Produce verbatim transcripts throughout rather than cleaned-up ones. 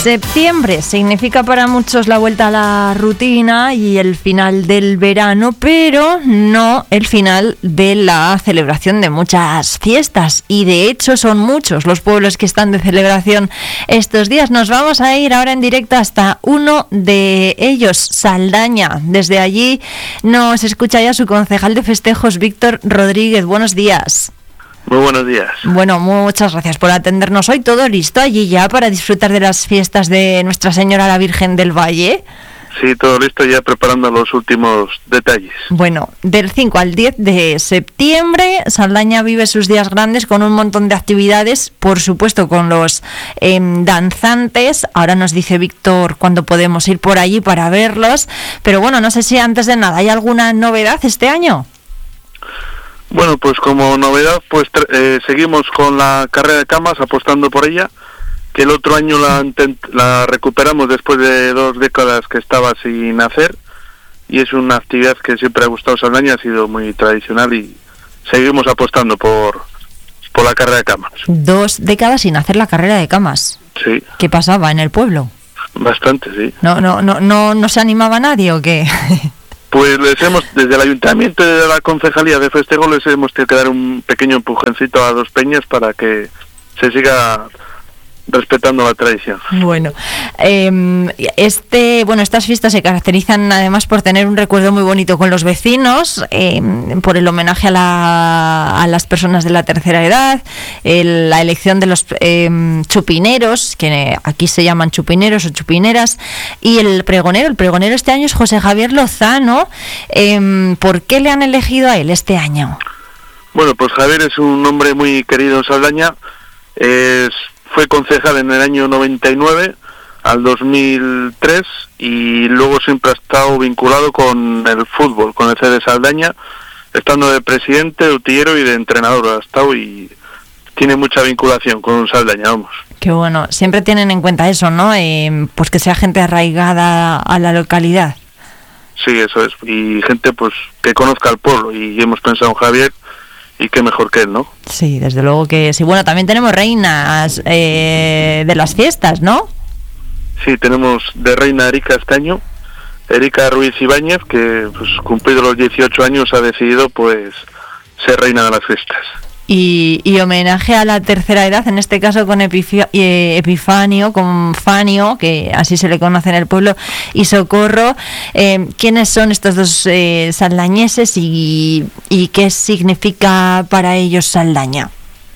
Septiembre significa para muchos la vuelta a la rutina y el final del verano, pero no el final de la celebración de muchas fiestas. Y de hecho son muchos los pueblos que están de celebración estos días. Nos vamos a ir ahora en directo hasta uno de ellos, Saldaña. Desde allí nos escucha ya su concejal de festejos, Víctor Rodríguez. Buenos días. Muy buenos días. Bueno, muchas gracias por atendernos hoy. ¿Todo listo allí ya para disfrutar de las fiestas de Nuestra Señora la Virgen del Valle? Sí, todo listo, ya preparando los últimos detalles. Bueno, del cinco al diez de septiembre, Saldaña vive sus días grandes con un montón de actividades, por supuesto con los eh, danzantes. Ahora nos dice Víctor cuándo podemos ir por allí para verlos. Pero bueno, no sé si antes de nada, ¿hay alguna novedad este año? Bueno, pues como novedad, pues eh, seguimos con la carrera de camas, apostando por ella, que el otro año la, la recuperamos después de dos décadas que estaba sin hacer, y es una actividad que siempre ha gustado a Saldaña, ha sido muy tradicional y seguimos apostando por, por la carrera de camas. Dos décadas sin hacer la carrera de camas. Sí. ¿Qué pasaba en el pueblo? Bastante, sí. ¿No, no, no, no, no se animaba nadie o qué? Pues les hemos, desde el ayuntamiento y de la concejalía de festejos, les hemos tenido que dar un pequeño empujoncito a dos peñas para que se siga respetando la tradición. Bueno, eh, este, bueno, estas fiestas se caracterizan además por tener un recuerdo muy bonito con los vecinos, eh, por el homenaje a, la, a las personas de la tercera edad, el, la elección de los eh, chupineros, que aquí se llaman chupineros o chupineras, y el pregonero. El pregonero este año es José Javier Lozano. Eh, ¿Por qué le han elegido a él este año? Bueno, pues Javier es un hombre muy querido en Saldaña. Es Fue concejal en el año noventa y nueve al dos mil tres y luego siempre ha estado vinculado con el fútbol, con el C D Saldaña, estando de presidente, de utillero y de entrenador. Ha estado y tiene mucha vinculación con Saldaña, vamos. Qué bueno, siempre tienen en cuenta eso, ¿no? Eh, pues que sea gente arraigada a la localidad. Sí, eso es, y gente pues que conozca al pueblo, y hemos pensado en Javier. Y qué mejor que él, ¿no? Sí, desde luego que sí. Bueno, también tenemos reinas eh, de las fiestas, ¿no? Sí, tenemos de reina Erika este año, Erika Ruiz Ibáñez, que pues cumplido los dieciocho años ha decidido pues ser reina de las fiestas. Y, y homenaje a la tercera edad, en este caso con Epifio, eh, Epifanio, con Fanio, que así se le conoce en el pueblo, y Socorro. Eh, ¿Quiénes son estos dos eh, saldañeses y, y qué significa para ellos Saldaña?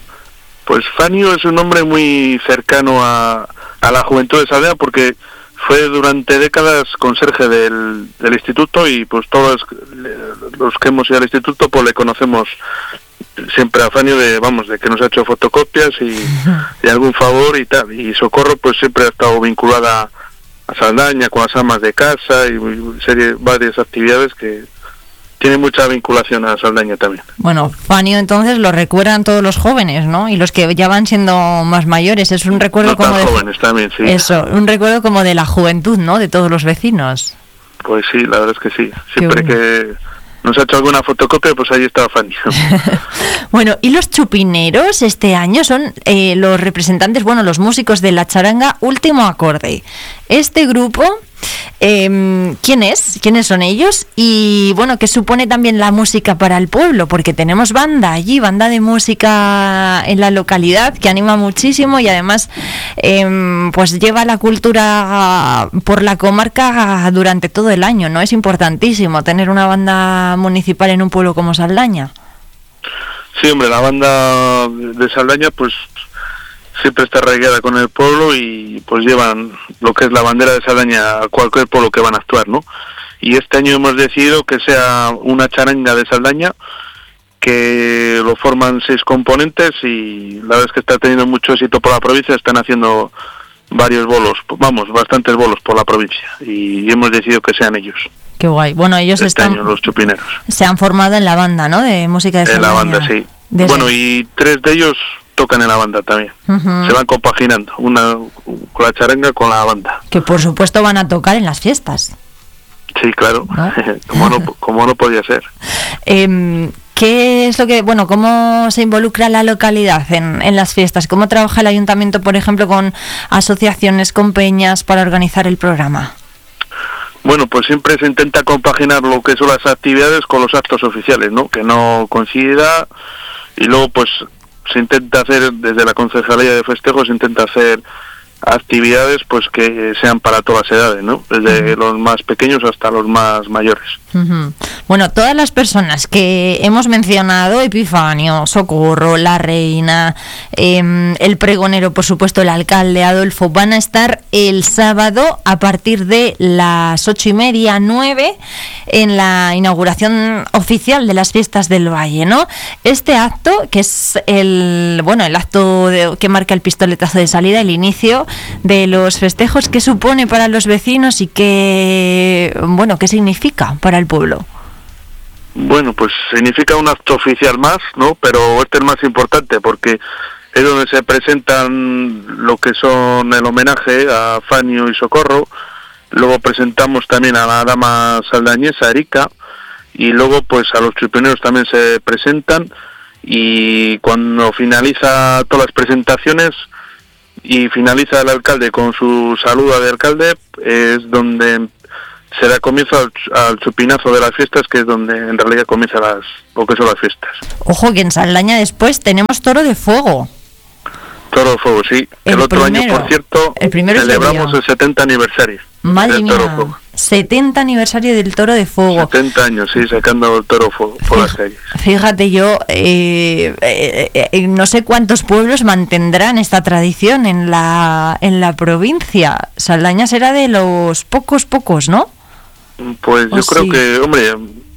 Pues Fanio es un hombre muy cercano a, a la juventud de Saldaña, porque fue durante décadas conserje del, del instituto, y pues todos los que hemos ido al instituto pues le conocemos siempre a Fanio de, vamos, de que nos ha hecho fotocopias y, y algún favor y tal. Y Socorro pues siempre ha estado vinculada a Saldaña con las amas de casa y serie, varias actividades que tienen mucha vinculación a Saldaña también. Bueno, Fanio entonces lo recuerdan todos los jóvenes, ¿no? Y los que ya van siendo más mayores, es un recuerdo no como tan de jóvenes también, sí. Eso, un recuerdo como de la juventud, ¿no? De todos los vecinos. Pues sí, la verdad es que sí. Siempre bueno. que nos ha hecho alguna fotocopia, pues ahí estaba Fanny. Bueno, y los chupineros este año son eh, los representantes, bueno, los músicos de la charanga Último Acorde. Este grupo, eh, ¿quién es? ¿Quiénes son ellos? Y bueno, ¿qué supone también la música para el pueblo? Porque tenemos banda allí, banda de música en la localidad que anima muchísimo y además eh, pues lleva la cultura por la comarca durante todo el año, ¿no? Es importantísimo tener una banda municipal en un pueblo como Saldaña. Sí, hombre, la banda de Saldaña pues siempre está arraigada con el pueblo y pues llevan lo que es la bandera de Saldaña a cualquier pueblo que van a actuar, ¿no? Y este año hemos decidido que sea una charanga de Saldaña, que lo forman seis componentes y la verdad es que está teniendo mucho éxito por la provincia, están haciendo varios bolos, vamos, bastantes bolos por la provincia y hemos decidido que sean ellos. Qué guay. Bueno, ellos este están año, los chupineros. Se han formado en la banda, ¿no? De música de Saldaña. En la banda, sí. Desde... Bueno, y tres de ellos tocan en la banda también. Uh-huh. Se van compaginando, una con la charanga con la banda. Que por supuesto van a tocar en las fiestas. Sí, claro. ¿No? como, no, como no podía ser. Eh, ¿Qué es lo que, bueno, cómo se involucra la localidad en, en las fiestas? ¿Cómo trabaja el ayuntamiento, por ejemplo, con asociaciones, con peñas para organizar el programa? Bueno, pues siempre se intenta compaginar lo que son las actividades con los actos oficiales, ¿no? Que no coincida, y luego pues se intenta hacer, desde la Concejalía de Festejos, se intenta hacer actividades pues que sean para todas las edades, ¿no? Desde uh-huh. los más pequeños hasta los más mayores. Uh-huh. Bueno, todas las personas que hemos mencionado, Epifanio, Socorro, la Reina, eh, el pregonero, por supuesto, el alcalde Adolfo, van a estar el sábado a partir de las ocho y media, nueve, en la inauguración oficial de las fiestas del Valle, ¿no? Este acto, que es el, bueno, el acto de, que marca el pistoletazo de salida, el inicio de los festejos, ¿qué supone para los vecinos y qué, bueno, qué significa para el pueblo? Bueno, pues significa un acto oficial más, ¿no? Pero este es más importante porque es donde se presentan lo que son el homenaje a Fanio y Socorro. Luego presentamos también a la dama saldañesa Erika, y luego pues a los chupineros también se presentan, y cuando finaliza todas las presentaciones y finaliza el alcalde con su saludo de alcalde, es donde se da comienzo al, al chupinazo de las fiestas, que es donde en realidad comienza las, lo que son las fiestas. Ojo, que en Saldaña después tenemos toro de fuego. Toro de fuego, sí. El, el otro primero, año, por cierto, el celebramos el setenta aniversario. Madre mía, setenta aniversario del toro de fuego. setenta años, sí, sacando el toro de fuego por las calles. Fíjate, yo eh, eh, eh, no sé cuántos pueblos mantendrán esta tradición en la en la provincia. Saldaña será de los pocos, pocos, ¿no? Pues yo creo sí? que, hombre,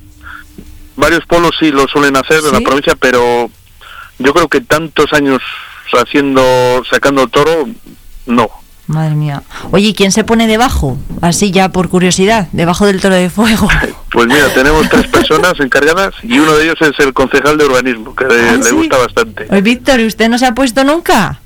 varios pueblos sí lo suelen hacer, ¿sí?, en la provincia, pero yo creo que tantos años haciendo, sacando toro, no. Madre mía. Oye, ¿quién se pone debajo? Así ya por curiosidad, debajo del toro de fuego. Pues mira, tenemos tres personas encargadas y uno de ellos es el concejal de urbanismo, que ¿Ah, le, sí? le gusta bastante. Oye, Víctor, ¿y usted no se ha puesto nunca?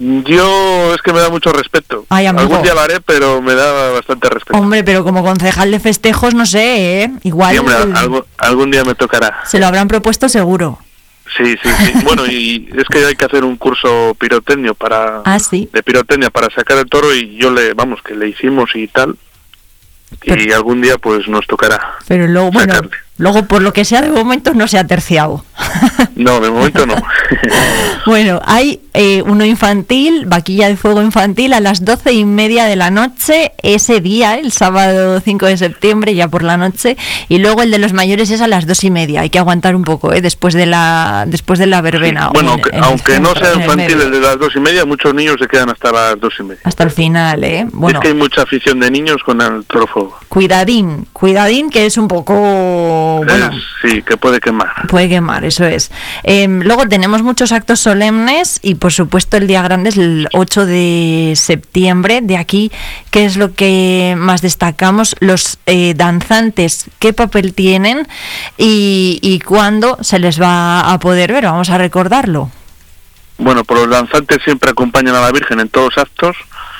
Yo es que me da mucho respeto. Ay, algún día lo haré, pero me da bastante respeto. Hombre, pero como concejal de festejos, no sé, ¿eh? Igual... Sí, hombre, algo, algún día me tocará. Se lo habrán propuesto seguro. Sí, sí, sí. Bueno, y es que hay que hacer un curso pirotecnia para... Ah, sí. De pirotecnia para sacar el toro, y yo le, vamos, que le hicimos y tal. Pero, y algún día pues nos tocará. Pero luego, bueno, luego por lo que sea, de momento no se ha terciado. No, de momento no. Bueno, hay eh, uno infantil, vaquilla de fuego infantil, a las doce y media de la noche, ese día, el sábado cinco de septiembre, ya por la noche, y luego el de los mayores es a las dos y media. Hay que aguantar un poco, ¿eh? Después de la después de la verbena. Sí, bueno, en, aunque, en aunque no sea infantil el, el de las dos y media, muchos niños se quedan hasta las dos y media. Hasta el final, ¿eh? Bueno, es que hay mucha afición de niños con el toro fuego. Cuidadín, cuidadín, que es un poco... Bueno, es, sí, que puede quemar. Puede quemar, eso es. Eh, luego tenemos muchos actos solemnes y por supuesto el día grande es el ocho de septiembre. De aquí, ¿qué es lo que más destacamos? Los eh, danzantes, ¿qué papel tienen y, y cuándo se les va a poder ver? Vamos a recordarlo. Bueno, pues los danzantes siempre acompañan a la Virgen en todos los actos,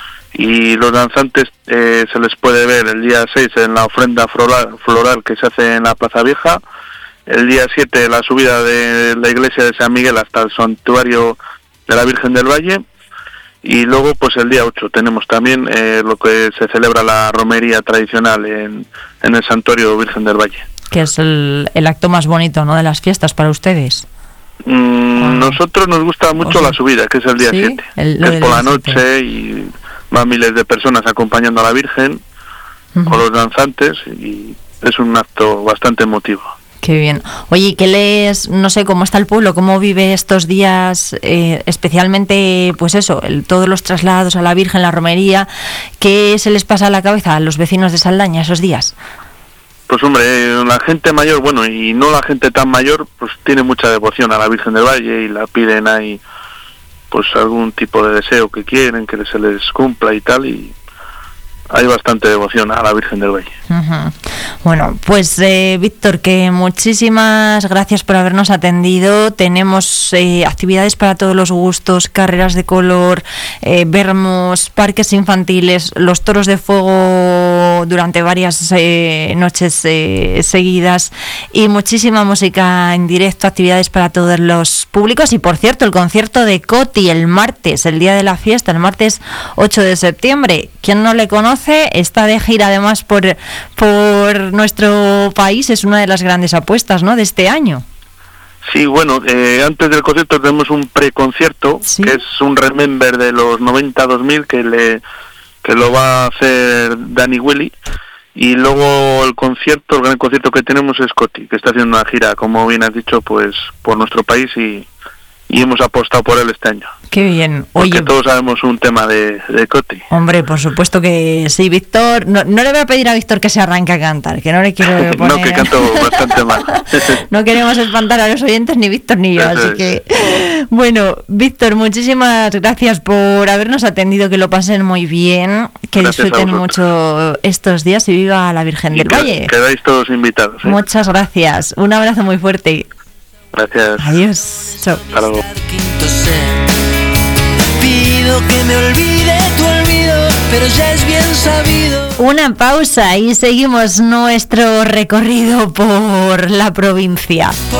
y los danzantes eh, se les puede ver el día seis en la ofrenda floral, floral que se hace en la Plaza Vieja, el día siete la subida de la iglesia de San Miguel hasta el santuario de la Virgen del Valle, y luego pues el día ocho tenemos también eh, lo que se celebra la romería tradicional en, en el santuario Virgen del Valle. Que es el, el acto más bonito, ¿no?, de las fiestas para ustedes. Mm, ah. Nosotros nos gusta mucho o sea, la subida, que es el día siete, ¿sí? Que es por la noche siete. Y van miles de personas acompañando a la Virgen, uh-huh, con los danzantes, y es un acto bastante emotivo. Qué bien. Oye, ¿qué les, no sé cómo está el pueblo, cómo vive estos días, eh, especialmente, pues eso, el, todos los traslados a la Virgen, la romería, qué se les pasa a la cabeza a los vecinos de Saldaña esos días? Pues hombre, la gente mayor, bueno, y no la gente tan mayor, pues tiene mucha devoción a la Virgen del Valle y la piden ahí, pues algún tipo de deseo que quieren, que se les cumpla y tal, y hay bastante devoción a la Virgen del Valle. Uh-huh. Bueno, pues eh, Víctor, que muchísimas gracias por habernos atendido. Tenemos eh, actividades para todos los gustos, carreras de color, eh, vermos, parques infantiles, los toros de fuego tocando durante varias eh, noches eh, seguidas y muchísima música en directo, actividades para todos los públicos. Y por cierto, el concierto de Coti el martes, el día de la fiesta, el martes ocho de septiembre. Quien no le conoce, está de gira además por, por nuestro país, es una de las grandes apuestas, ¿no?, de este año. Sí, bueno, eh, antes del concierto tenemos un preconcierto, ¿sí?, que es un remember de los noventa dos mil que le que lo va a hacer Danny Willy, y luego el concierto, el gran concierto que tenemos es Coti, que está haciendo una gira, como bien has dicho, pues por nuestro país, y, y hemos apostado por él este año. Qué bien. Oye, porque todos pues, sabemos un tema de, de Coti. Hombre, por supuesto que sí, Víctor. No, no le voy a pedir a Víctor que se arranque a cantar, que no le quiero poner... No, que canto bastante mal. No queremos espantar a los oyentes, ni Víctor ni yo, así que... Bueno, Víctor, muchísimas gracias por habernos atendido, que lo pasen muy bien, que gracias, disfruten mucho estos días y viva la Virgen y del que, Valle. Quedáis todos invitados. ¿eh? Muchas gracias. Un abrazo muy fuerte. Gracias. Adiós. Chao. Hasta luego. Pido que me olvide tu olvido, pero ya es bien sabido. Una pausa y seguimos nuestro recorrido por la provincia.